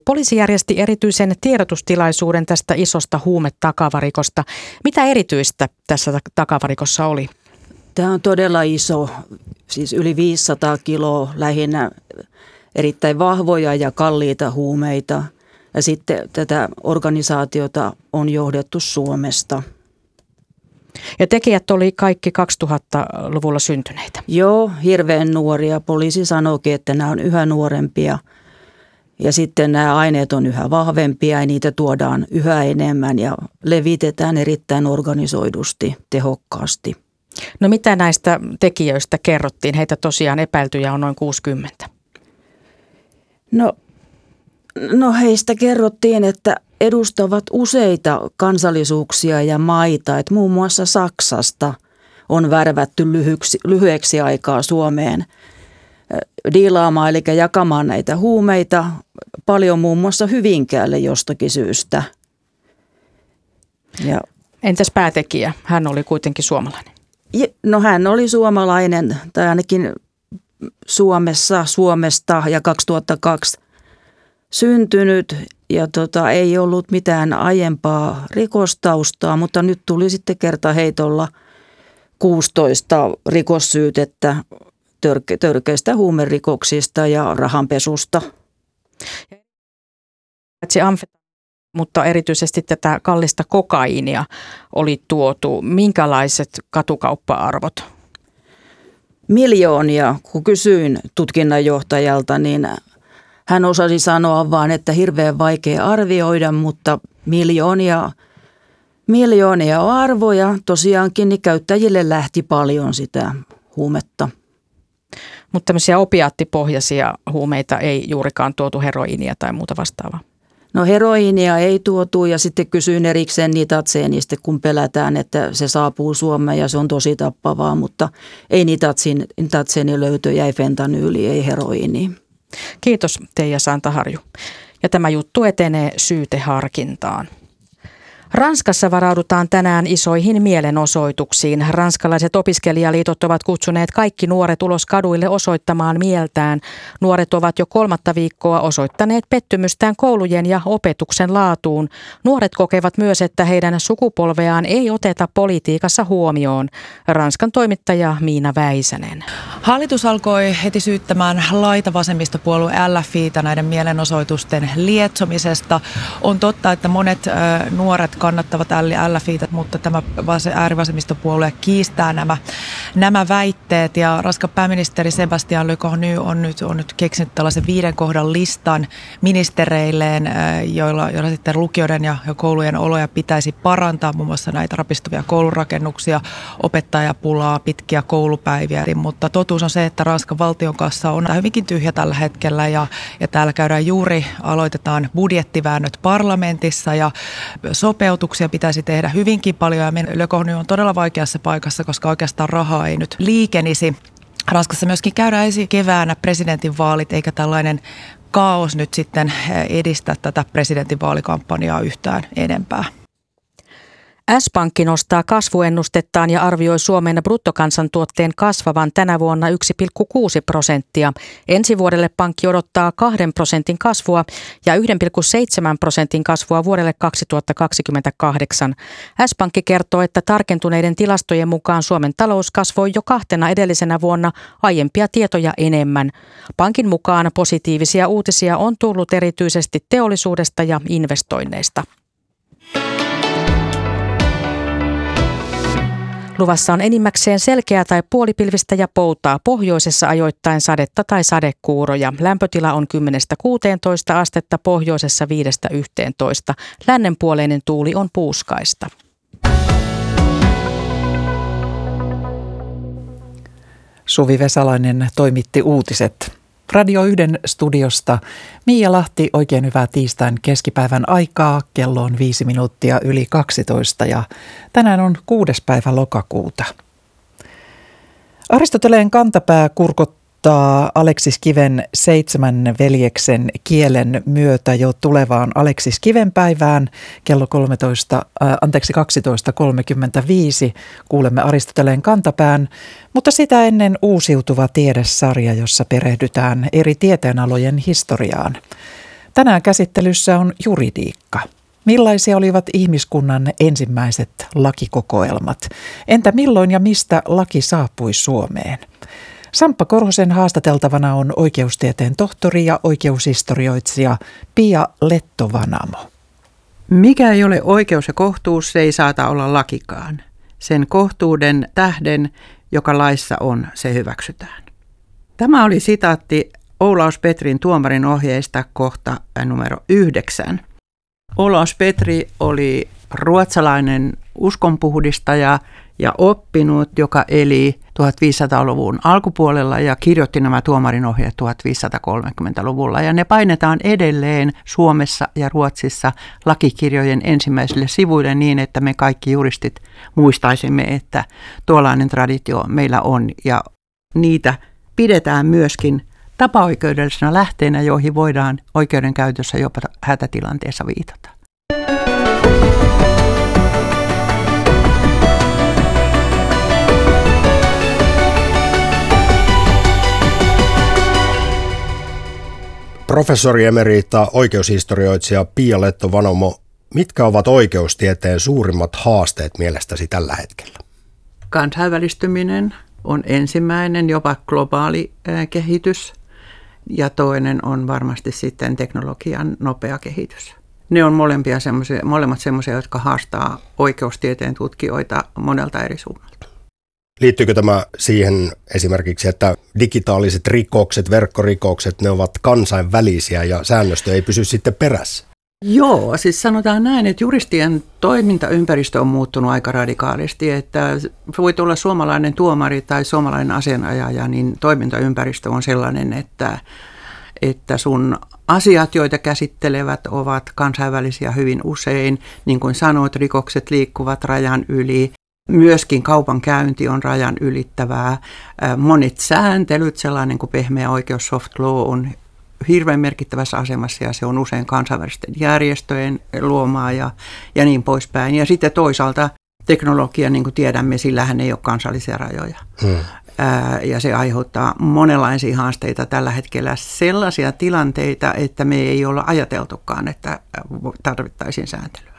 Poliisi järjesti erityisen tiedotustilaisuuden tästä isosta huumetakavarikosta. Mitä erityistä tässä takavarikossa oli? Tämä on todella iso, siis yli 500 kiloa, lähinnä erittäin vahvoja ja kalliita huumeita. Ja sitten tätä organisaatiota on johdettu Suomesta. Ja tekijät oli kaikki 2000-luvulla syntyneitä. Joo, hirveän nuoria. Poliisi sanookin, että nämä on yhä nuorempia. Ja sitten nämä aineet on yhä vahvempia ja niitä tuodaan yhä enemmän ja levitetään erittäin organisoidusti, tehokkaasti. No mitä näistä tekijöistä kerrottiin? Heitä tosiaan epäiltyjä on noin 60. No heistä kerrottiin, että edustavat useita kansallisuuksia ja maita. Että muun muassa Saksasta on värvätty lyhyeksi aikaa Suomeen diilaamaan, eli jakamaan näitä huumeita. Paljon muun muassa Hyvinkäälle jostakin syystä. Ja entäs päätekijä? Hän oli kuitenkin suomalainen. No hän oli suomalainen, tai ainakin Suomesta ja 2002 syntynyt. Ja ei ollut mitään aiempaa rikostaustaa, mutta nyt tuli sitten kertaheitolla 16 rikossyytettä törkeistä huumerikoksista ja rahanpesusta. Mutta erityisesti tätä kallista kokaiinia oli tuotu. Minkälaiset katukauppa-arvot? Miljoonia. Kun kysyin tutkinnanjohtajalta, niin hän osasi sanoa vaan, että hirveän vaikea arvioida, mutta miljoonia arvoja. Tosiaankin niin käyttäjille lähti paljon sitä huumetta. Mutta tämmöisiä opiaattipohjaisia huumeita ei juurikaan tuotu, heroiinia tai muuta vastaavaa. No heroiinia ei tuotu ja sitten kysyin erikseen nitatseenistä, kun pelätään, että se saapuu Suomeen ja se on tosi tappavaa, mutta ei nitatseeni löytö, jäi fentanyyli, ei heroiini. Kiitos Teija Santaharju. Ja tämä juttu etenee syyteharkintaan. Ranskassa varaudutaan tänään isoihin mielenosoituksiin. Ranskalaiset opiskelijaliitot ovat kutsuneet kaikki nuoret ulos kaduille osoittamaan mieltään. Nuoret ovat jo 3. viikkoa osoittaneet pettymystään koulujen ja opetuksen laatuun. Nuoret kokevat myös, että heidän sukupolveaan ei oteta politiikassa huomioon. Ranskan toimittaja Miina Väisänen. Hallitus alkoi heti syyttämään laitavasemmistopuolue LFI:tä näiden mielenosoitusten lietsomisesta. On totta, että monet nuoret kannattavat LFI:tä, mutta tämä äärivasemmistopuolue kiistää nämä väitteet. Ja Ranskan pääministeri Sébastien Lecornu on nyt keksinyt tällaisen 5 kohdan listan ministereilleen, joilla sitten lukioiden ja koulujen oloja pitäisi parantaa, muun muassa näitä rapistuvia koulurakennuksia, opettajapulaa, pitkiä koulupäiviä. Mutta totuus on se, että Ranskan valtion kassa on hyvinkin tyhjä tällä hetkellä ja täällä aloitetaan budjettiväännöt parlamentissa ja sopeutuksia pitäisi tehdä hyvinkin paljon ja Le Cornu on todella vaikeassa paikassa, koska oikeastaan rahaa ei nyt liikenisi. Ranskassa myöskin käydään ensi keväänä presidentinvaalit, eikä tällainen kaos nyt sitten edistä tätä presidentinvaalikampanjaa yhtään enempää. S-Pankki nostaa kasvuennustettaan ja arvioi Suomen bruttokansantuotteen kasvavan tänä vuonna 1,6%. Ensi vuodelle pankki odottaa 2% kasvua ja 1,7% kasvua vuodelle 2028. S-Pankki kertoo, että tarkentuneiden tilastojen mukaan Suomen talous kasvoi jo 2 edellisenä vuonna aiempia tietoja enemmän. Pankin mukaan positiivisia uutisia on tullut erityisesti teollisuudesta ja investoinneista. Luvassa on enimmäkseen selkeää tai puolipilvistä ja poutaa, pohjoisessa ajoittain sadetta tai sadekuuroja. Lämpötila on 10–16 astetta, pohjoisessa 5–11. Lännenpuoleinen tuuli on puuskaista. Suvi Vesalainen toimitti uutiset. Radio 1 studiosta Miia Lahti, oikein hyvää tiistain keskipäivän aikaa. Kello on 5 minuuttia yli 12 ja tänään on 6. päivä lokakuuta. Aristoteleen kantapää kurkottaa Aleksis Kiven 7 veljeksen kielen myötä jo tulevaan Aleksis Kiven päivään. Kello 12:35 kuulemme Aristoteleen kantapään, mutta sitä ennen uusiutuva tiedesarja, jossa perehdytään eri tieteenalojen historiaan. Tänään käsittelyssä on juridiikka. Millaisia olivat ihmiskunnan ensimmäiset lakikokoelmat? Entä milloin ja mistä laki saapui Suomeen? Samppa Korhosen haastateltavana on oikeustieteen tohtori ja oikeushistorioitsija Pia Letto-Vanamo. Mikä ei ole oikeus ja kohtuus, se ei saata olla lakikaan. Sen kohtuuden tähden, joka laissa on, se hyväksytään. Tämä oli sitaatti Olaus Petrin tuomarin ohjeista kohta numero 9. Olaus Petri oli ruotsalainen uskonpuhdistaja ja oppinut, joka eli 1500-luvun alkupuolella ja kirjoitti nämä tuomarin ohjeet 1530-luvulla. Ja ne painetaan edelleen Suomessa ja Ruotsissa lakikirjojen ensimmäisille sivuille niin, että me kaikki juristit muistaisimme, että tuollainen traditio meillä on. Ja niitä pidetään myöskin tapaoikeudellisena lähteenä, joihin voidaan oikeudenkäytössä jopa hätätilanteessa viitata. Professori emerita oikeushistorioitsija Pia Letto-Vanamo, mitkä ovat oikeustieteen suurimmat haasteet mielestäsi tällä hetkellä? Kansainvälistyminen on ensimmäinen, jopa globaali kehitys, ja toinen on varmasti sitten teknologian nopea kehitys. Ne on molemmat semmoisia, jotka haastaa oikeustieteen tutkijoita monelta eri suunnalta. Liittyykö tämä siihen esimerkiksi, että digitaaliset rikokset, verkkorikokset, ne ovat kansainvälisiä ja säännöstö ei pysy sitten perässä? Joo, siis sanotaan näin, että juristien toimintaympäristö on muuttunut aika radikaalisti, että voit olla suomalainen tuomari tai suomalainen asianajaja, niin toimintaympäristö on sellainen, että sun asiat, joita käsittelevät, ovat kansainvälisiä hyvin usein. Niin kuin sanoit, rikokset liikkuvat rajan yli. Myöskin kaupankäynti on rajan ylittävää. Monet sääntelyt, sellainen kuin pehmeä oikeus, soft law, on hirveän merkittävässä asemassa ja se on usein kansainvälisten järjestöjen luomaa ja niin poispäin. Ja sitten toisaalta teknologia, niin kuin tiedämme, sillähän ei ole kansallisia rajoja. Ja se aiheuttaa monenlaisia haasteita tällä hetkellä, sellaisia tilanteita, että me ei olla ajateltukaan, että tarvittaisiin sääntelyä.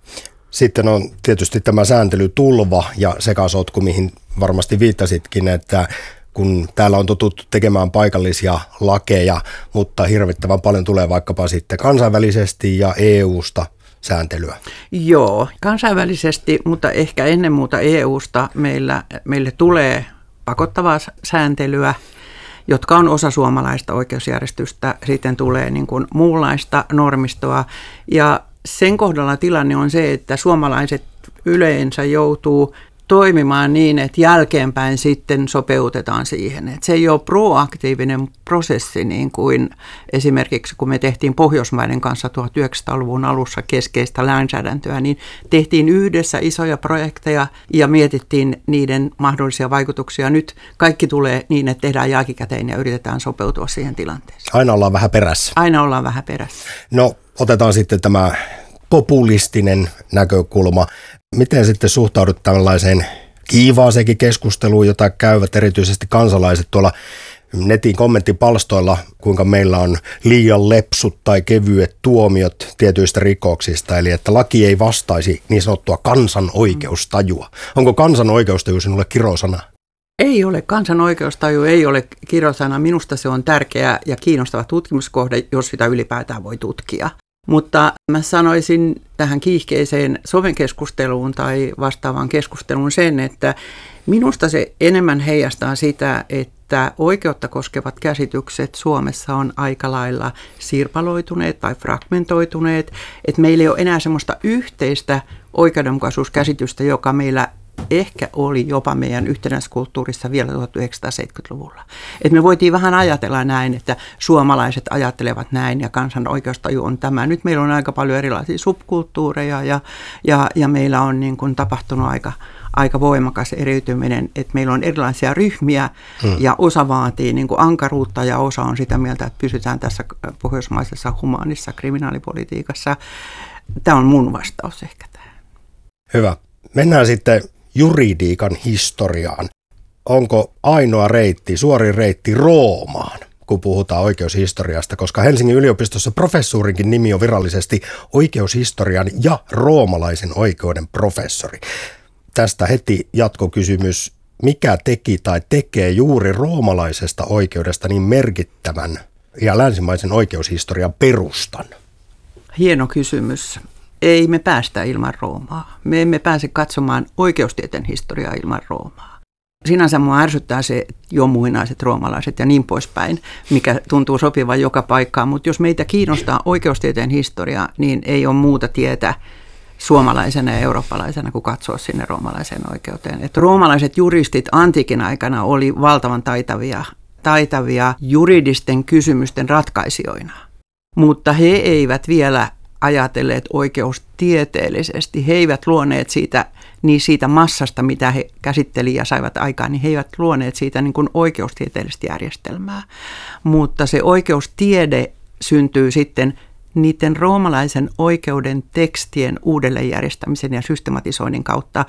Sitten on tietysti tämä sääntelytulva ja sekasotku, mihin varmasti viittasitkin, että kun täällä on totuttu tekemään paikallisia lakeja, mutta hirvittävän paljon tulee vaikkapa sitten kansainvälisesti ja EUsta sääntelyä. Joo, kansainvälisesti, mutta ehkä ennen muuta EUsta meille tulee pakottavaa sääntelyä, jotka on osa suomalaista oikeusjärjestystä. Sitten tulee niin kuin muunlaista normistoa ja sen kohdalla tilanne on se, että suomalaiset yleensä joutuu toimimaan niin, että jälkeenpäin sitten sopeutetaan siihen. Että se ei ole proaktiivinen prosessi niin kuin esimerkiksi kun me tehtiin Pohjoismaiden kanssa 1900-luvun alussa keskeistä lainsäädäntöä, niin tehtiin yhdessä isoja projekteja ja mietittiin niiden mahdollisia vaikutuksia. Nyt kaikki tulee niin, että tehdään jälkikäteen ja yritetään sopeutua siihen tilanteeseen. Aina ollaan vähän perässä. Aina ollaan vähän perässä. No, otetaan sitten tämä populistinen näkökulma. Miten sitten suhtaudut tällaiseen kiivaaseenkin keskusteluun, jota käyvät erityisesti kansalaiset tuolla netin kommenttipalstoilla, kuinka meillä on liian lepsut tai kevyet tuomiot tietyistä rikoksista, eli että laki ei vastaisi niin sanottua kansan oikeustajua. Onko kansan oikeustaju sinulle kirosana? Ei ole. Kansan oikeustaju ei ole kirosana. Minusta se on tärkeä ja kiinnostava tutkimuskohde, jos sitä ylipäätään voi tutkia. Mutta mä sanoisin tähän kiihkeiseen somenkeskusteluun tai vastaavaan keskusteluun sen, että minusta se enemmän heijastaa sitä, että oikeutta koskevat käsitykset Suomessa on aika lailla sirpaloituneet tai fragmentoituneet, että meillä ei ole enää semmoista yhteistä oikeudenmukaisuuskäsitystä, joka meillä ehkä oli jopa meidän yhtenäiskulttuurissa vielä 1970-luvulla. Et me voitiin vähän ajatella näin, että suomalaiset ajattelevat näin ja kansan oikeustaju on tämä. Nyt meillä on aika paljon erilaisia subkulttuureja ja meillä on niin kuin tapahtunut aika voimakas eriytyminen, että meillä on erilaisia ryhmiä ja osa vaatii niin kuin ankaruutta ja osa on sitä mieltä, että pysytään tässä pohjoismaisessa humaanissa kriminaalipolitiikassa. Tämä on mun vastaus ehkä tähän. Hyvä. Mennään sitten juridiikan historiaan. Onko ainoa reitti, suorin reitti Roomaan? kun puhutaan oikeushistoriasta, koska Helsingin yliopistossa professuurinkin nimi on virallisesti oikeushistorian ja roomalaisen oikeuden professori. Tästä heti jatkokysymys. Mikä teki tai tekee juuri roomalaisesta oikeudesta niin merkittävän ja länsimaisen oikeushistorian perustan? Hieno kysymys. Ei me päästä ilman Roomaa. Me emme pääse katsomaan oikeustieteen historiaa ilman Roomaa. Sinänsä minua ärsyttää se jo muinaiset roomalaiset ja niin poispäin, mikä tuntuu sopivan joka paikkaan. Mutta jos meitä kiinnostaa oikeustieteen historia, niin ei ole muuta tietä suomalaisena ja eurooppalaisena kuin katsoa sinne roomalaiseen oikeuteen. Että roomalaiset juristit antiikin aikana oli valtavan taitavia juridisten kysymysten ratkaisijoina, mutta he eivät vielä ajatelleet oikeustieteellisesti. He eivät luoneet siitä massasta, mitä he käsittelivät ja saivat aikaan, niin he eivät luoneet siitä niin kuin oikeustieteellistä järjestelmää. Mutta se oikeustiede syntyy sitten niiden roomalaisen oikeuden tekstien uudelleenjärjestämisen ja systematisoinnin kautta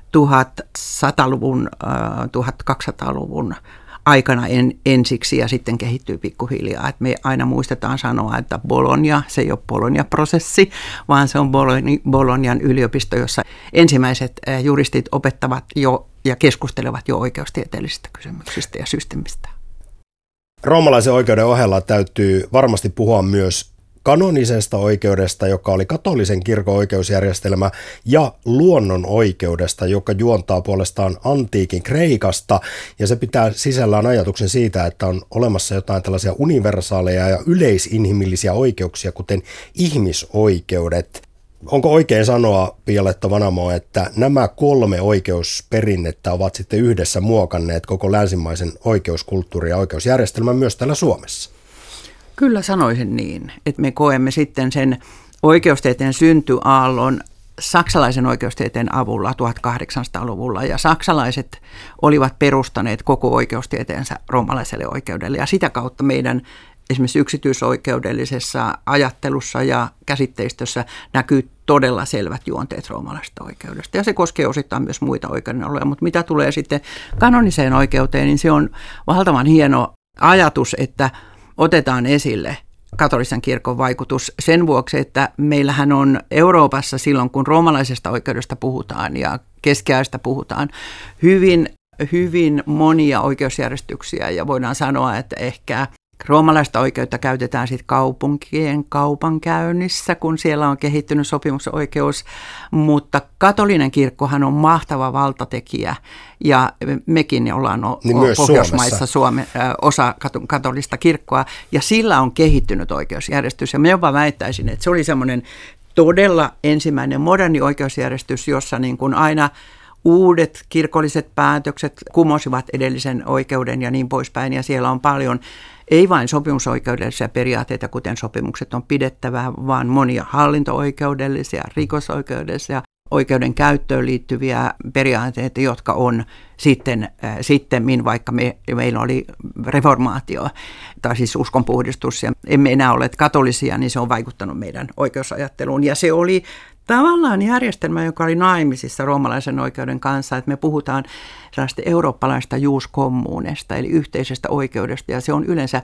1100-luvun, 1200-luvun aikana ensiksi ja sitten kehittyy pikkuhiljaa. Et me aina muistetaan sanoa, että Bologna, se ei ole Bologna-prosessi, vaan se on Bolognan yliopisto, jossa ensimmäiset juristit opettavat jo ja keskustelevat jo oikeustieteellisistä kysymyksistä ja systeemistä. Roomalaisen oikeuden ohella täytyy varmasti puhua myös kanonisesta oikeudesta, joka oli katolisen kirkon oikeusjärjestelmä, ja luonnon oikeudesta, joka juontaa puolestaan antiikin Kreikasta, ja se pitää sisällään ajatuksen siitä, että on olemassa jotain tällaisia universaaleja ja yleisinhimillisiä oikeuksia, kuten ihmisoikeudet. Onko oikein sanoa, Pia-Letta Vanamo, että nämä 3 oikeusperinnettä ovat sitten yhdessä muokanneet koko länsimaisen oikeuskulttuurin ja oikeusjärjestelmän myös täällä Suomessa? Kyllä sanoisin niin, että me koemme sitten sen oikeustieteen syntyaallon saksalaisen oikeustieteen avulla 1800-luvulla, ja saksalaiset olivat perustaneet koko oikeustieteensä roomalaiselle oikeudelle, ja sitä kautta meidän esimerkiksi yksityisoikeudellisessa ajattelussa ja käsitteistössä näkyy todella selvät juonteet roomalaisesta oikeudesta, ja se koskee osittain myös muita oikeudenaloja, mutta mitä tulee sitten kanoniseen oikeuteen, niin se on valtavan hieno ajatus, että otetaan esille katolisen kirkon vaikutus sen vuoksi, että meillähän on Euroopassa silloin, kun roomalaisesta oikeudesta puhutaan ja keskiajasta puhutaan, hyvin monia oikeusjärjestyksiä, ja voidaan sanoa, että ehkä roomalaista oikeutta käytetään sitten kaupunkien kaupankäynnissä, kun siellä on kehittynyt sopimusoikeus, mutta katolinen kirkkohan on mahtava valtatekijä, ja mekin ollaan niin Pohjoismaissa osa katolista kirkkoa, ja sillä on kehittynyt oikeusjärjestys, ja mä jopa väittäisin, että se oli semmoinen todella ensimmäinen moderni oikeusjärjestys, jossa niin kuin aina uudet kirkolliset päätökset kumosivat edellisen oikeuden ja niin poispäin, ja siellä on paljon ei vain sopimusoikeudellisia periaatteita, kuten sopimukset on pidettävä, vaan monia hallinto-oikeudellisia, rikosoikeudellisia, oikeuden käyttöön liittyviä periaatteita, jotka on sitten vaikka meillä oli reformaatio, tai siis uskonpuhdistus, ja emme enää ole katolisia, niin se on vaikuttanut meidän oikeusajatteluun. Ja se oli tavallaan järjestelmä, joka oli naimisissa roomalaisen oikeuden kanssa, että me puhutaan sellaista eurooppalaista jus communesta, eli yhteisestä oikeudesta, ja se on yleensä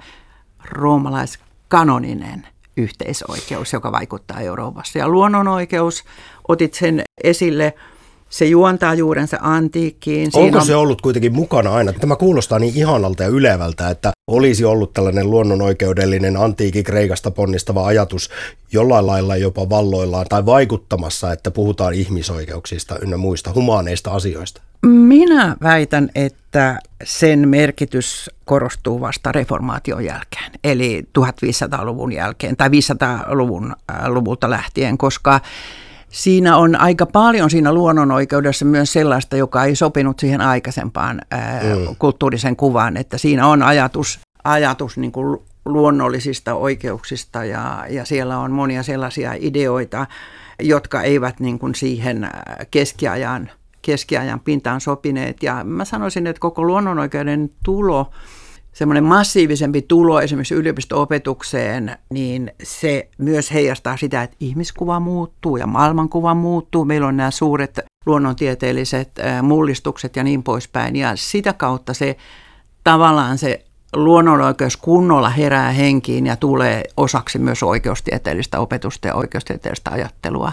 roomalaiskanoninen yhteisoikeus, joka vaikuttaa Euroopassa. Ja luonnonoikeus, otit sen esille, se juontaa juurensa antiikkiin. Onko se ollut kuitenkin mukana aina? Tämä kuulostaa niin ihanalta ja ylevältä, että olisi ollut tällainen luonnonoikeudellinen antiikin Kreikasta ponnistava ajatus jollain lailla jopa valloillaan tai vaikuttamassa, että puhutaan ihmisoikeuksista ynnä muista humaaneista asioista. Minä väitän, että sen merkitys korostuu vasta reformaation jälkeen, eli 1500-luvun jälkeen tai 500-luvulta lähtien, koska siinä on aika paljon siinä luonnonoikeudessa myös sellaista, joka ei sopinut siihen aikaisempaan kulttuurisen kuvaan, että siinä on ajatus niin kuin luonnollisista oikeuksista ja siellä on monia sellaisia ideoita, jotka eivät niin kuin siihen keskiajan pintaan sopineet. Ja mä sanoisin, että koko luonnonoikeuden tulo, semmoinen massiivisempi tulo esimerkiksi yliopisto-opetukseen, niin se myös heijastaa sitä, että ihmiskuva muuttuu ja maailmankuva muuttuu. Meillä on nämä suuret luonnontieteelliset mullistukset ja niin poispäin. Ja sitä kautta se tavallaan se luonnonoikeus kunnolla herää henkiin ja tulee osaksi myös oikeustieteellistä opetusta ja oikeustieteellistä ajattelua.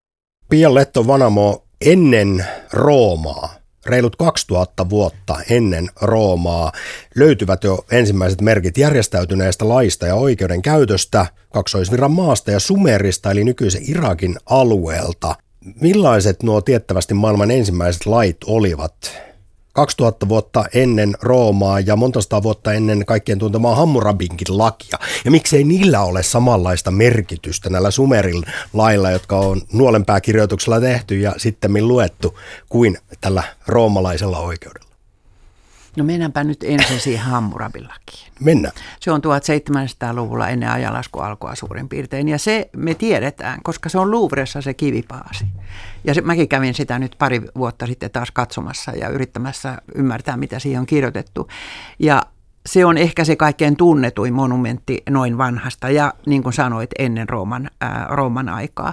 Pia Lehto-Vanamo, ennen Roomaa, reilut 2000 vuotta ennen Roomaa, löytyvät jo ensimmäiset merkit järjestäytyneestä laista ja oikeudenkäytöstä Kaksoisvirran maasta ja Sumerista, eli nykyisen Irakin alueelta. Millaiset nuo tiettävästi maailman ensimmäiset lait olivat? 2000 vuotta ennen Roomaa ja monta sataa vuotta ennen kaikkien tuntemaa Hammurabinkin lakia. Ja miksei niillä ole samanlaista merkitystä näillä Sumerin lailla, jotka on nuolenpääkirjoituksella tehty ja sittemmin luettu, kuin tällä roomalaisella oikeudella? No mennäänpä nyt ensin siihen Hammurabin lakiin. Mennään. Se on 1700-luvulla ennen ajanlaskun alkua suurin piirtein, ja se me tiedetään, koska se on Louvressa se kivipaasi. Ja mäkin kävin sitä nyt pari vuotta sitten taas katsomassa ja yrittämässä ymmärtää, mitä siihen on kirjoitettu. Ja se on ehkä se kaikkein tunnetuin monumentti noin vanhasta, ja niin kuin sanoit, ennen Rooman aikaa.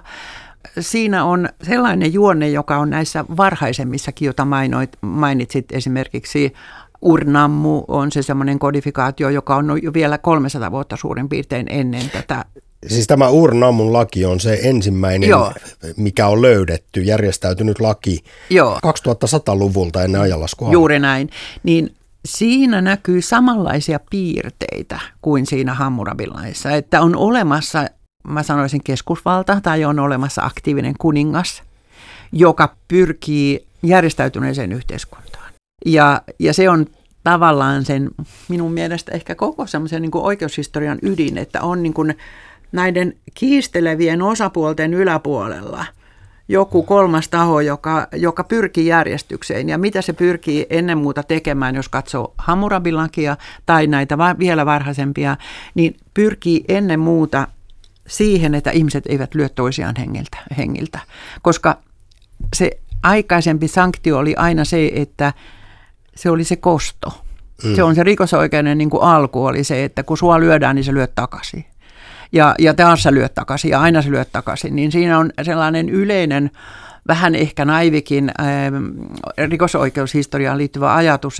Siinä on sellainen juonne, joka on näissä varhaisemmissakin, jota mainitsit esimerkiksi Urnammu on se semmoinen kodifikaatio, joka on jo vielä 300 vuotta suurin piirtein ennen tätä. Siis tämä Urnammun laki on se ensimmäinen, Joo. mikä on löydetty, järjestäytynyt laki Joo. 2100-luvulta ennen ajanlaskua. Juuri näin. Niin siinä näkyy samanlaisia piirteitä kuin siinä Hammurabin laissa, että on olemassa, mä sanoisin, keskusvalta tai on olemassa aktiivinen kuningas, joka pyrkii järjestäytyneeseen yhteiskuntaan. Ja se on tavallaan sen minun mielestä ehkä koko semmoisen niin kuin oikeushistorian ydin, että on niin kuin näiden kiistelevien osapuolten yläpuolella joku kolmas taho, joka pyrkii järjestykseen. Ja mitä se pyrkii ennen muuta tekemään, jos katsoo Hammurabin lakia tai näitä vielä varhaisempia, niin pyrkii ennen muuta siihen, että ihmiset eivät lyö toisiaan hengiltä. Koska se aikaisempi sanktio oli aina se, että se oli se kosto. Se on se rikosoikeuden niin kuin alku oli se, että kun sua lyödään, niin sä lyöt takaisin. Ja taas sä lyöt takaisin ja aina sä lyöt takaisin. Niin siinä on sellainen yleinen, vähän ehkä naivikin rikosoikeushistoriaan liittyvä ajatus,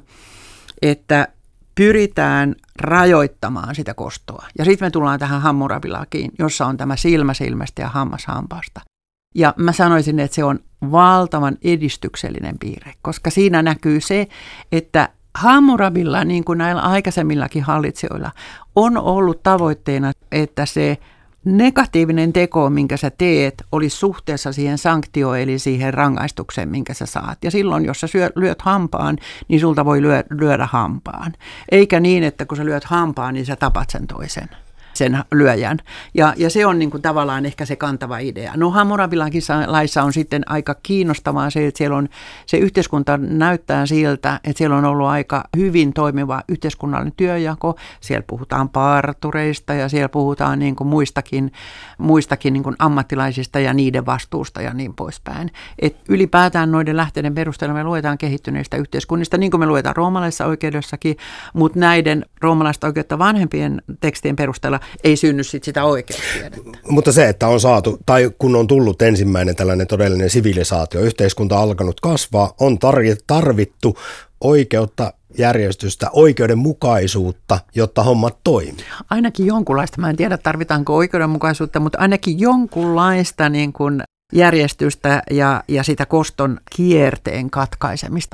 että pyritään rajoittamaan sitä kostoa. Ja sitten me tullaan tähän Hammurabin lakiin, jossa on tämä silmä silmästä ja hammas hampaasta. Ja mä sanoisin, että se on valtavan edistyksellinen piirre, koska siinä näkyy se, että Hammurabilla, niin kuin näillä aikaisemmillakin hallitsijoilla, on ollut tavoitteena, että se negatiivinen teko, minkä sä teet, olisi suhteessa siihen sanktioon, eli siihen rangaistukseen, minkä sä saat. Ja silloin, jos sä lyöt hampaan, niin sulta voi lyödä hampaan. Eikä niin, että kun sä lyöt hampaan, niin sä tapat sen toisen. Sen lyöjän. Ja se on niin kuin tavallaan ehkä se kantava idea. No Hammurabin laissa on sitten aika kiinnostavaa se, että siellä on, se yhteiskunta näyttää siltä, että siellä on ollut aika hyvin toimiva yhteiskunnallinen työnjako. Siellä puhutaan partureista ja siellä puhutaan niin kuin muistakin niin kuin ammattilaisista ja niiden vastuusta ja niin poispäin. Et ylipäätään noiden lähteiden perusteella me luetaan kehittyneistä yhteiskunnista, niin kuin me luetaan roomalaisessa oikeudessakin, mutta näiden roomalaista oikeutta vanhempien tekstien perusteella ei synny sitä oikeustiedettä. Mutta se, että on saatu, tai kun on tullut ensimmäinen tällainen todellinen sivilisaatio, yhteiskunta on alkanut kasvaa, on tarvittu oikeutta, järjestystä, oikeudenmukaisuutta, jotta hommat toimii. Ainakin jonkunlaista, mä en tiedä tarvitaanko oikeudenmukaisuutta, mutta ainakin jonkunlaista niin kuin järjestystä ja sitä koston kierteen katkaisemista.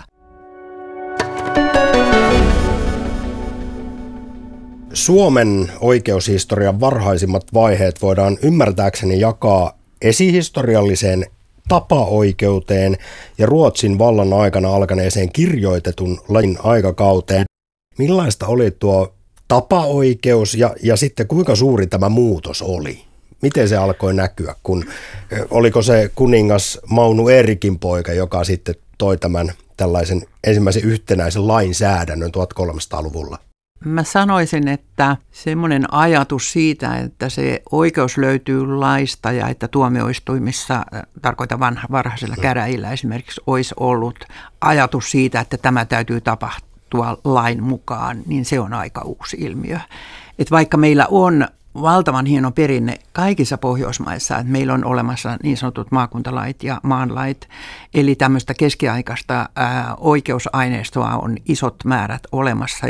Suomen oikeushistorian varhaisimmat vaiheet voidaan ymmärtääkseni jakaa esihistorialliseen tapaoikeuteen ja Ruotsin vallan aikana alkaneeseen kirjoitetun lain aikakauteen. Millaista oli tuo tapaoikeus ja sitten kuinka suuri tämä muutos oli? Miten se alkoi näkyä, oliko se kuningas Maunu Eerikin poika, joka sitten toi tämän tällaisen ensimmäisen yhtenäisen lainsäädännön 1300-luvulla? Mä sanoisin, että semmoinen ajatus siitä, että se oikeus löytyy laista ja että tuomioistuimissa, tarkoitan varhaisilla käräjillä esimerkiksi, olisi ollut ajatus siitä, että tämä täytyy tapahtua lain mukaan, niin se on aika uusi ilmiö. Että vaikka meillä on valtavan hieno perinne kaikissa Pohjoismaissa, että meillä on olemassa niin sanotut maakuntalait ja maanlait, eli tämmöistä keskiaikaista oikeusaineistoa on isot määrät olemassa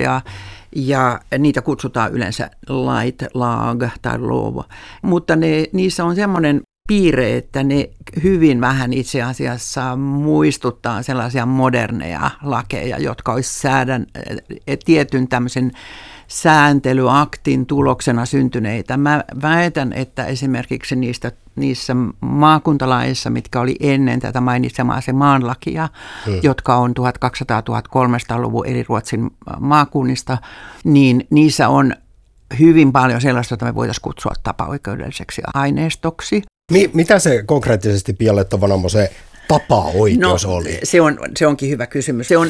ja niitä kutsutaan yleensä lait, lag tai lov, mutta niissä on semmoinen piirre, että ne hyvin vähän itse asiassa muistuttaa sellaisia moderneja lakeja, jotka olisi tietyn tämmöisen sääntelyaktin tuloksena syntyneitä. Mä väitän, että esimerkiksi niissä maakuntalaissa, mitkä oli ennen tätä mainitsemaasi maanlakia, jotka on 1200-1300-luvun eri Ruotsin maakunnista, niin niissä on hyvin paljon sellaista, jota me voitaisiin kutsua tapaoikeudelliseksi aineistoksi. Mitä se konkreettisesti, Pia-Letta Vanamo, se tapaoikeus oli? Se onkin hyvä kysymys. Se on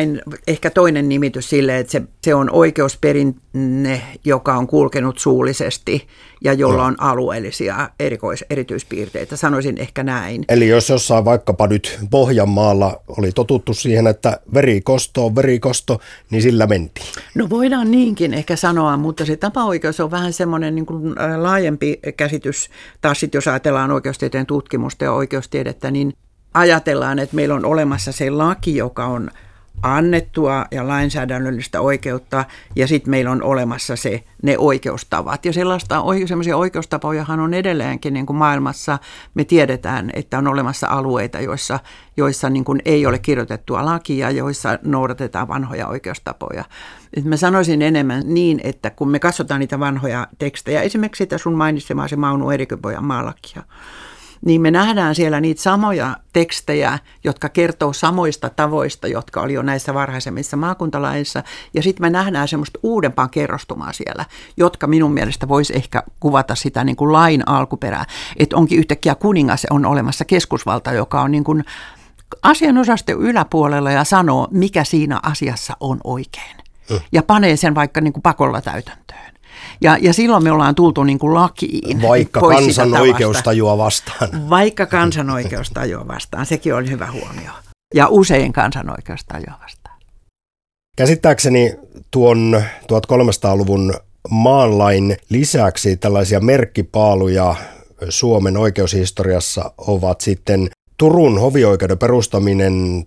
ehkä toinen nimitys sille, että se on oikeusperinne, joka on kulkenut suullisesti ja jolla on alueellisia erityispiirteitä. Sanoisin ehkä näin. Eli jos jossain vaikkapa nyt Pohjanmaalla oli totuttu siihen, että verikosto on verikosto, niin sillä mentiin. No voidaan niinkin ehkä sanoa, mutta se tapaoikeus on vähän semmoinen niin kuin laajempi käsitys. Taas sitten jos ajatellaan oikeustieteen tutkimusta ja oikeustiedettä, niin ajatellaan, että meillä on olemassa se laki, joka on annettua ja lainsäädännöllistä oikeutta, ja sitten meillä on olemassa ne oikeustavat. Ja sellaisia oikeustapojahan on edelleenkin niin kuin maailmassa. Me tiedetään, että on olemassa alueita, joissa niin kuin ei ole kirjoitettua lakia, joissa noudatetaan vanhoja oikeustapoja. Et mä sanoisin enemmän niin, että kun me katsotaan niitä vanhoja tekstejä, esimerkiksi sitä sun mainitsemasi Mauno Eerikypojan maalakia, niin me nähdään siellä niitä samoja tekstejä, jotka kertoo samoista tavoista, jotka oli jo näissä varhaisemmissa maakuntalaissa. Ja sitten me nähdään semmoista uudempaa kerrostumaa siellä, jotka minun mielestä voisi ehkä kuvata sitä niin kuin lain alkuperää. Että onkin yhtäkkiä kuningas on olemassa keskusvalta, joka on niin kuin asianosaston yläpuolella ja sanoo, mikä siinä asiassa on oikein. Ja panee sen vaikka niin kuin pakolla täytäntöön. Ja silloin me ollaan tultu niin kuin lakiin. Vaikka kansan oikeustajua vastaan. Vaikka kansan oikeustajua vastaan. Sekin on hyvä huomio. Ja usein kansan oikeustajua vastaan. Käsittääkseni tuon 1300-luvun maanlain lisäksi tällaisia merkkipaaluja Suomen oikeushistoriassa ovat sitten Turun hovioikeuden perustaminen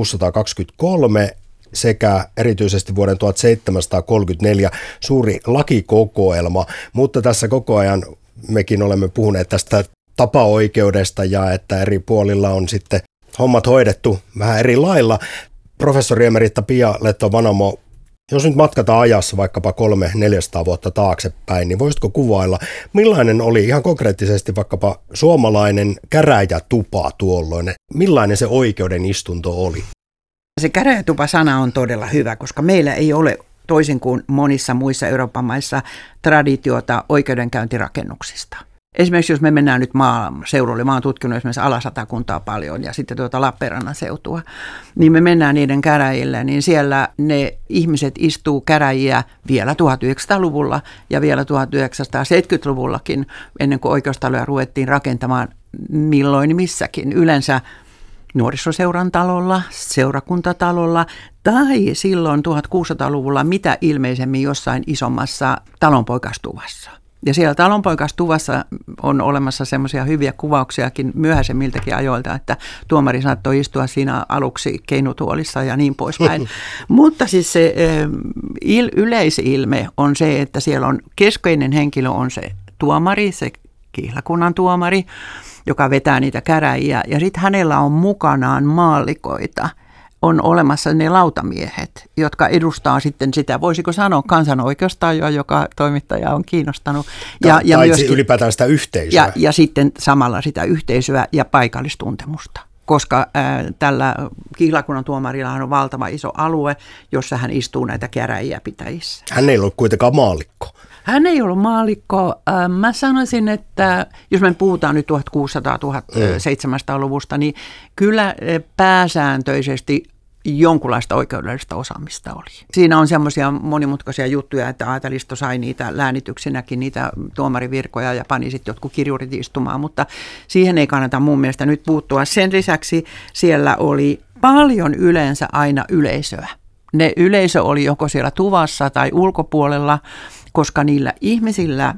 1623 sekä erityisesti vuoden 1734 suuri lakikokoelma, mutta tässä koko ajan mekin olemme puhuneet tästä tapaoikeudesta ja että eri puolilla on sitten hommat hoidettu vähän eri lailla. Professori emerita Pia-Letta Vanamo, jos nyt matkataan ajassa vaikkapa 300-400 vuotta taaksepäin, niin voisitko kuvailla, millainen oli ihan konkreettisesti vaikkapa suomalainen käräjätupa tuolloin? Millainen se oikeuden istunto oli? Se käräjätupa-sana on todella hyvä, koska meillä ei ole, toisin kuin monissa muissa Euroopan maissa, traditiota oikeudenkäyntirakennuksista. Esimerkiksi jos me mennään nyt maaseudulle, mä oon tutkinut esimerkiksi Alasatakuntaa paljon ja sitten Lappeenrannan seutua, niin me mennään niiden käräjille, niin siellä ne ihmiset istuu käräjiä vielä 1900-luvulla ja vielä 1970-luvullakin, ennen kuin oikeustaloja ruvettiin rakentamaan milloin missäkin. Yleensä nuorisoseuran talolla, seurakuntatalolla tai silloin 1600-luvulla mitä ilmeisemmin jossain isommassa talonpoikastuvassa. Ja siellä talonpoikastuvassa on olemassa semmoisia hyviä kuvauksiakin myöhäisemmiltäkin ajoilta, että tuomari saattoi istua siinä aluksi keinutuolissa ja niin poispäin. Mutta siis se yleisilme on se, että siellä on keskeinen henkilö on se tuomari, se kihlakunnan tuomari, joka vetää niitä käräjiä, ja sitten hänellä on mukanaan maallikoita. On olemassa ne lautamiehet, jotka edustaa sitten sitä, voisiko sanoa kansan oikeustajua, joka toimittaja on kiinnostanut. Ja myöskin ylipäätään sitä yhteisöä. Ja sitten samalla sitä yhteisöä ja paikallistuntemusta. Koska tällä kihlakunnan tuomarilla on valtava iso alue, jossa hän istuu näitä käräjiä pitäjissä. Hän ei ollut kuitenkaan maallikko. Hän ei ollut maallikko. Mä sanoisin, että jos me puhutaan nyt 1600-1700-luvusta, niin kyllä pääsääntöisesti jonkunlaista oikeudellista osaamista oli. Siinä on semmoisia monimutkaisia juttuja, että aatelisto sai niitä läänityksinäkin, niitä tuomarivirkoja ja pani sitten jotkut kirjurit istumaan, mutta siihen ei kannata mun mielestä nyt puuttua. Sen lisäksi siellä oli paljon yleensä aina yleisöä. Ne yleisö oli joko siellä tuvassa tai ulkopuolella, koska niillä ihmisillä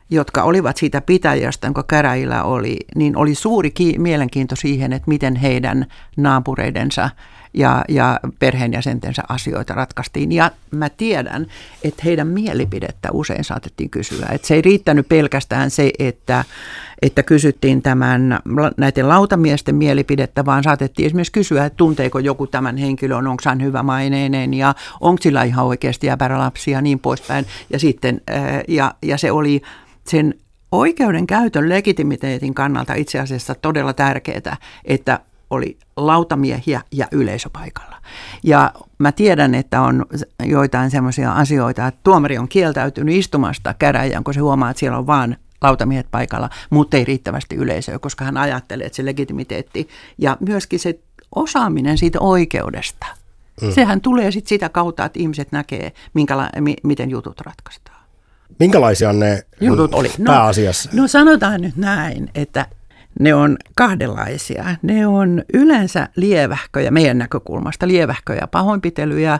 jotka olivat siitä pitäjästä, jonka käräjillä oli, niin oli suuri mielenkiinto siihen, että miten heidän naapureidensa ja perheenjäsentensä asioita ratkaistiin. Ja mä tiedän, että heidän mielipidettä usein saatettiin kysyä. Että se ei riittänyt pelkästään se, että kysyttiin näiden lautamiesten mielipidettä, vaan saatettiin esimerkiksi kysyä, että tunteeko joku tämän henkilön, onko hän hyvämaineinen ja onko sillä ihan oikeasti äpärälapsia ja niin poispäin. Ja sitten, ja se oli sen oikeudenkäytön legitimiteetin kannalta itse asiassa todella tärkeää, että oli lautamiehiä ja yleisö paikalla. Ja mä tiedän, että on joitain semmoisia asioita, että tuomari on kieltäytynyt istumasta käräjään, kun se huomaa, että siellä on vaan lautamiehet paikalla, mutta ei riittävästi yleisöä, koska hän ajattelee, että se legitimiteetti ja myöskin se osaaminen siitä oikeudesta, sehän tulee sitten sitä kautta, että ihmiset näkee, miten jutut ratkaistaan. Minkälaisia ne jutut oli pääasiassa? No sanotaan nyt näin, että ne on kahdenlaisia. Ne on yleensä lievähköjä, meidän näkökulmasta lievähköjä pahoinpitelyjä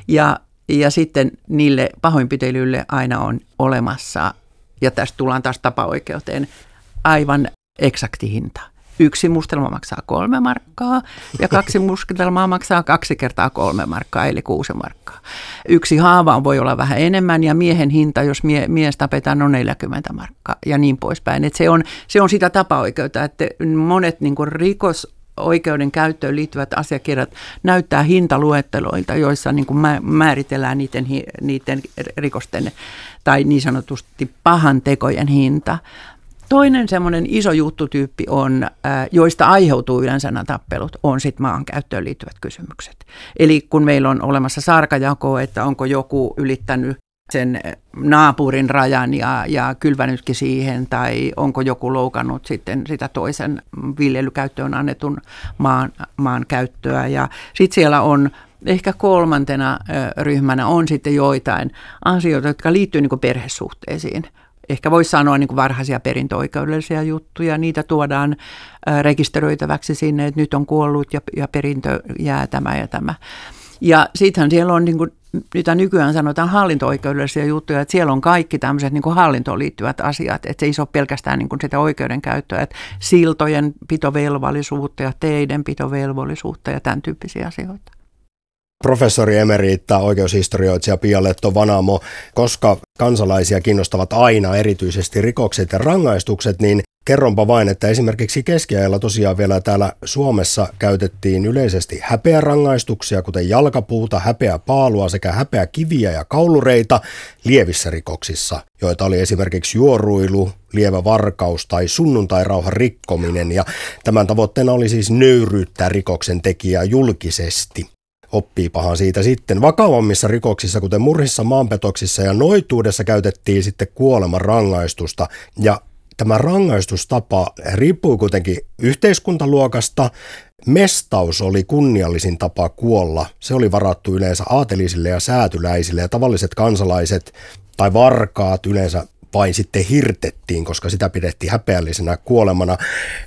ja sitten niille pahoinpitelyille aina on olemassa, ja tästä tullaan taas tapaoikeuteen, aivan eksakti hinta. 1 mustelma maksaa 3 markkaa ja 2 mustelmaa maksaa 2 kertaa 3 markkaa, eli 6 markkaa. 1 haava voi olla vähän enemmän ja miehen hinta, jos mies tapetaan, on 40 markkaa ja niin poispäin. Et se on sitä tapaoikeutta, että monet niin kuin rikosoikeuden käyttöön liittyvät asiakirjat näyttää hintaluetteloilta, joissa niin kuin määritellään niiden rikosten tai niin sanotusti pahan tekojen hinta. Toinen semmoinen iso juttutyyppi on, joista aiheutuu yleensä nämä tappelut, on sitten maankäyttöön liittyvät kysymykset. Eli kun meillä on olemassa sarkajako, että onko joku ylittänyt sen naapurin rajan ja kylvänytkin siihen, tai onko joku loukannut sitten sitä toisen viljelykäyttöön annetun maan käyttöä. Ja sitten siellä on ehkä kolmantena ryhmänä on sitten joitain asioita, jotka liittyy niin kuin perhesuhteisiin. Ehkä voisi sanoa niin kuin varhaisia perintöoikeudellisia juttuja, niitä tuodaan rekisteröitäväksi sinne, että nyt on kuollut ja perintö jää tämä ja tämä. Ja sittenhän siellä on, niin kuin nykyään sanotaan hallinto-oikeudellisia juttuja, että siellä on kaikki tämmöiset niin kuin hallintoon liittyvät asiat, että se ei ole pelkästään niin kuin sitä oikeudenkäyttöä, että siltojen pitovelvollisuutta ja teiden pitovelvollisuutta ja tämän tyyppisiä asioita. Professori emerita, oikeushistorioitsija Pia-Letto Vanamo, koska kansalaisia kiinnostavat aina erityisesti rikokset ja rangaistukset, niin kerronpa vain, että esimerkiksi keskiajalla tosiaan vielä täällä Suomessa käytettiin yleisesti häpeärangaistuksia, kuten jalkapuuta, häpeäpaalua sekä häpeäkiviä ja kaulureita lievissä rikoksissa, joita oli esimerkiksi juoruilu, lievä varkaus tai sunnuntairauhan rikkominen, ja tämän tavoitteena oli siis nöyryyttää rikoksen tekijää julkisesti. Oppiipahan siitä sitten. Vakavammissa rikoksissa, kuten murhissa, maanpetoksissa ja noituudessa käytettiin sitten kuolemanrangaistusta. Ja tämä rangaistustapa riippui kuitenkin yhteiskuntaluokasta. Mestaus oli kunniallisin tapa kuolla. Se oli varattu yleensä aatelisille ja säätyläisille, ja tavalliset kansalaiset tai varkaat yleensä vain sitten hirtettiin, koska sitä pidettiin häpeällisenä kuolemana.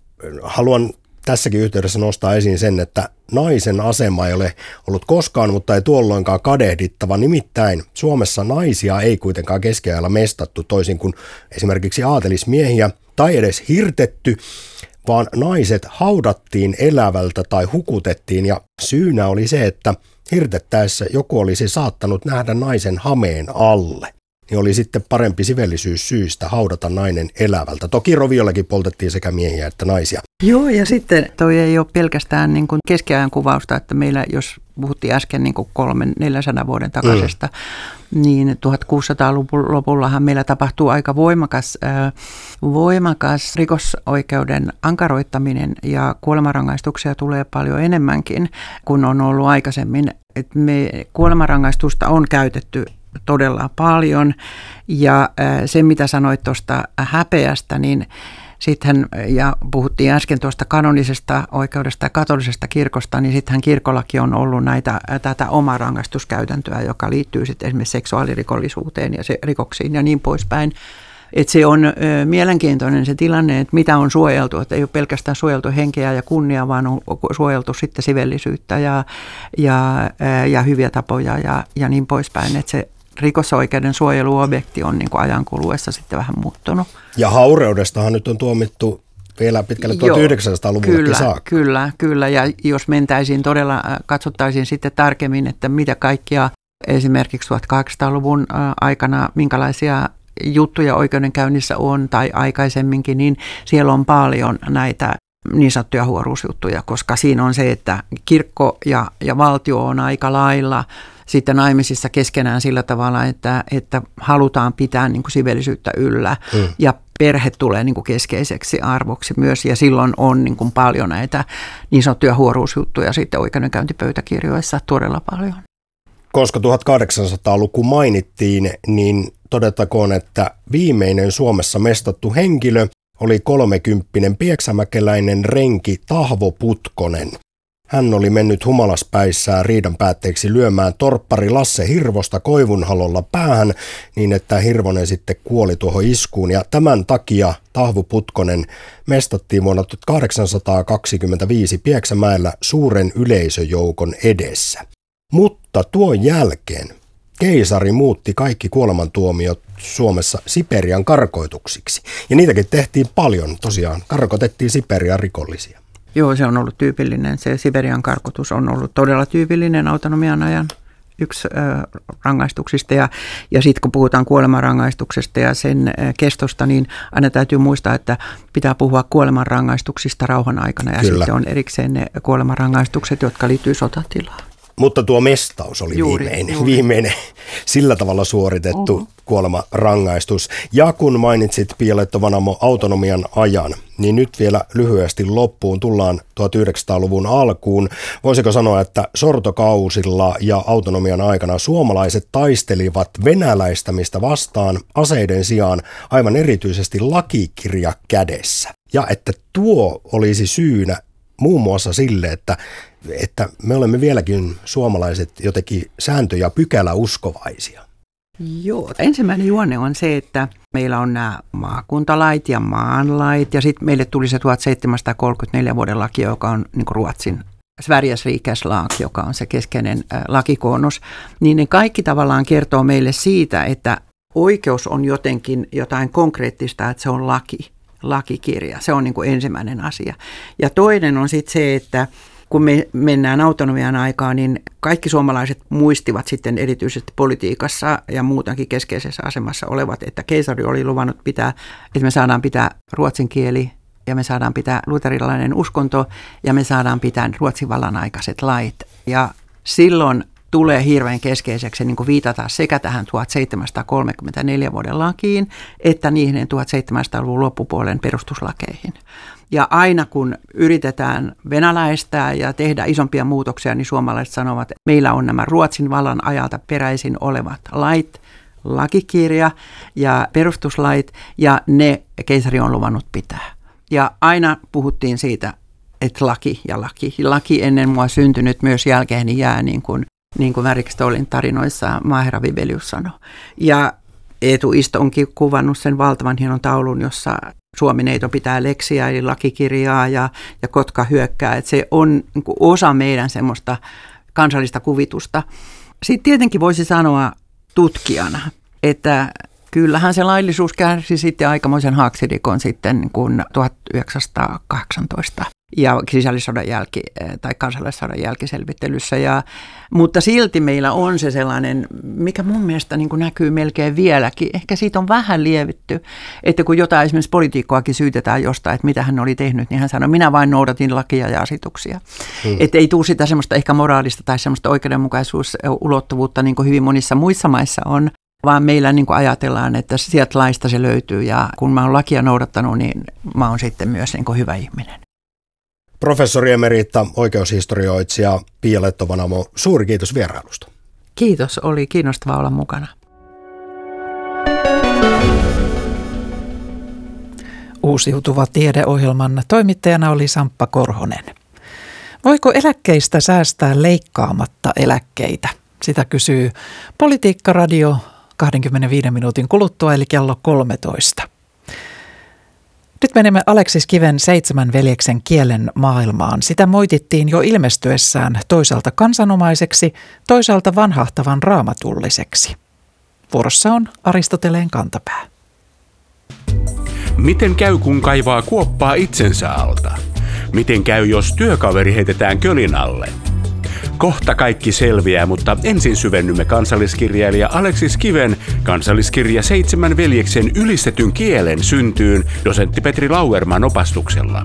Haluan tässäkin yhteydessä nostaa esiin sen, että naisen asema ei ole ollut koskaan, mutta ei tuolloinkaan kadehdittava. Nimittäin Suomessa naisia ei kuitenkaan keskiajalla mestattu toisin kuin esimerkiksi aatelismiehiä tai edes hirtetty, vaan naiset haudattiin elävältä tai hukutettiin, ja syynä oli se, että hirtettäessä joku olisi saattanut nähdä naisen hameen alle. Niin oli sitten parempi sivellisyys syystä haudata nainen elävältä. Toki roviollakin poltettiin sekä miehiä että naisia. Joo, ja sitten toi ei ole pelkästään niin kuin keskiajan kuvausta, että meillä, jos puhuttiin äsken niin kuin 300-400 vuoden takaisesta, niin 1600-luvun lopullahan meillä tapahtuu aika voimakas rikosoikeuden ankaroittaminen, ja kuolemanrangaistuksia tulee paljon enemmänkin kuin on ollut aikaisemmin. Et kuolemanrangaistusta on käytetty todella paljon, ja se mitä sanoit tuosta häpeästä, niin sitten, ja puhuttiin äsken tuosta kanonisesta oikeudesta ja katolisesta kirkosta, niin sittenhän kirkollakin on ollut tätä omaa rangaistuskäytäntöä, joka liittyy sitten esimerkiksi seksuaalirikollisuuteen ja rikoksiin ja niin poispäin. Että se on mielenkiintoinen se tilanne, että mitä on suojeltu, että ei ole pelkästään suojeltu henkeä ja kunnia, vaan on suojeltu sitten sivellisyyttä ja hyviä tapoja ja niin poispäin. Että se rikosoikeuden suojeluobjekti on niin kuin ajan kuluessa sitten vähän muuttunut. Ja haureudestahan nyt on tuomittu vielä pitkälle 1900-luvullekin saakka. Kyllä. Ja jos mentäisiin todella, katsottaisiin sitten tarkemmin, että mitä kaikkia esimerkiksi 1800-luvun aikana, minkälaisia juttuja oikeudenkäynnissä on tai aikaisemminkin, niin siellä on paljon näitä niin sanottuja huoruusjuttuja, koska siinä on se, että kirkko ja valtio on aika lailla sitten naimisissa keskenään sillä tavalla, että halutaan pitää niin kuin siveellisyyttä yllä ja perhe tulee niin kuin keskeiseksi arvoksi myös ja silloin on niin kuin paljon näitä niin sanottuja huoruusjuttuja sitten oikeudenkäyntipöytäkirjoissa todella paljon. Koska 1800-luku mainittiin, niin todettakoon, että viimeinen Suomessa mestattu henkilö oli 30-vuotias pieksämäkeläinen renki Tahvo Putkonen. Hän oli mennyt humalaspäissään riidan päätteeksi lyömään torppari Lasse Hirvosta koivunhalolla päähän niin, että Hirvonen sitten kuoli tuohon iskuun. Ja tämän takia Tahvo Putkonen mestattiin vuonna 1825 Pieksämäellä suuren yleisöjoukon edessä. Mutta tuon jälkeen keisari muutti kaikki kuolemantuomiot Suomessa Siperian karkoituksiksi. Ja niitäkin tehtiin paljon. Tosiaan karkotettiin Siperian rikollisia. Joo, se on ollut tyypillinen. Se Siperian karkotus on ollut todella tyypillinen autonomian ajan yksi rangaistuksista. Ja sitten kun puhutaan kuolemanrangaistuksesta ja sen kestosta, niin aina täytyy muistaa, että pitää puhua kuolemanrangaistuksista rauhan aikana. Ja Kyllä. Sitten on erikseen ne kuolemanrangaistukset, jotka liittyy sotatilaan. Mutta tuo mestaus oli viimeinen sillä tavalla suoritettu kuolemarangaistus. Ja kun mainitsit Pieletto Vanamo autonomian ajan, niin nyt vielä lyhyesti loppuun tullaan 1900-luvun alkuun. Voisiko sanoa, että sortokausilla ja autonomian aikana suomalaiset taistelivat venäläistämistä vastaan aseiden sijaan aivan erityisesti lakikirja kädessä. Ja että tuo olisi syynä muun muassa sille, että me olemme vieläkin suomalaiset jotenkin sääntö- ja pykäläuskovaisia. Joo, ensimmäinen juonne on se, että meillä on nämä maakuntalait ja maanlait ja sitten meille tuli se 1734 vuoden laki, joka on niin kuin Ruotsin Sveriges rikes lag, joka on se keskeinen lakikoonnos. Niin ne kaikki tavallaan kertoo meille siitä, että oikeus on jotenkin jotain konkreettista, että se on lakikirja. Se on niin kuin ensimmäinen asia. Ja toinen on sitten se, että kun me mennään autonomian aikaan, niin kaikki suomalaiset muistivat sitten erityisesti politiikassa ja muutenkin keskeisessä asemassa olevat, että keisari oli luvannut pitää, että me saadaan pitää ruotsin kieli ja me saadaan pitää luterilainen uskonto ja me saadaan pitää Ruotsin vallan aikaiset lait. Ja silloin tulee hirveän keskeiseksi niin kuin viitata sekä tähän 1734 vuoden lakiin että niihin 1700-luvun loppupuolen perustuslakeihin. Ja aina kun yritetään venäläistää ja tehdä isompia muutoksia, niin suomalaiset sanovat, että meillä on nämä Ruotsin vallan ajalta peräisin olevat lait, lakikirja ja perustuslait, ja ne keisari on luvannut pitää. Ja aina puhuttiin siitä, että laki ja laki. Laki ennen mua syntynyt myös jälkeeni jää, niin kuin Märrik Ståhlin tarinoissa Maaherra Vibelius sanoi. Ja Eetu Isto onkin kuvannut sen valtavan hienon taulun, jossa Suomineito pitää leksiä eli lakikirjaa ja kotka hyökkää. Että se on niin kuin osa meidän semmoista kansallista kuvitusta. Sitten tietenkin voisi sanoa tutkijana, että kyllähän se laillisuus kärsi sitten aikamoisen haaksirikon sitten kun 1918 ja sisällissodan tai kansalaissodan jälkiselvittelyssä. Mutta silti meillä on se sellainen, mikä mun mielestä niin kuin näkyy melkein vieläkin. Ehkä siitä on vähän lievitty, että kun jotain esimerkiksi poliitikkoakin syytetään jostain, että mitä hän oli tehnyt, niin hän sanoi, minä vain noudatin lakia ja asetuksia. Että ei tule sitä semmoista ehkä moraalista tai semmoista oikeudenmukaisuusulottuvuutta, niin kuin hyvin monissa muissa maissa on. Vaan meillä niin kuin ajatellaan, että sieltä laista se löytyy ja kun mä oon lakia noudattanut, niin mä oon sitten myös niin kuin hyvä ihminen. Professori emerita, oikeushistorioitsija Pieletto Vanamo, suuri kiitos vierailusta. Kiitos, oli kiinnostavaa olla mukana. Uusiutuva tiedeohjelman toimittajana oli Samppa Korhonen. Voiko eläkkeistä säästää leikkaamatta eläkkeitä? Sitä kysyy Politiikka-radio 25 minuutin kuluttua, eli kello 13. Nyt menemme Aleksis Kiven 7 veljeksen kielen maailmaan. Sitä moitittiin jo ilmestyessään toisaalta kansanomaiseksi, toisaalta vanhahtavan raamatulliseksi. Vuorossa on Aristoteleen kantapää. Miten käy, kun kaivaa kuoppaa itsensä alta? Miten käy, jos työkaveri heitetään kölin alle? Kohta kaikki selviää, mutta ensin syvennymme kansalliskirjailija Aleksis Kiven kansalliskirja 7 veljeksen ylistetyn kielen syntyyn dosentti Petri Lauerman opastuksella.